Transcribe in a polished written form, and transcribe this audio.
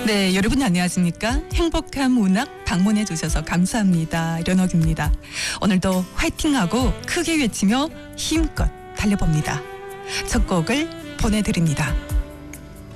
네, 여러분 안녕하십니까? 행복한 문학 방문해 주셔서 감사합니다. 련옥입니다. 오늘도 화이팅하고 크게 외치며 힘껏 달려봅니다. 첫 곡을 보내드립니다.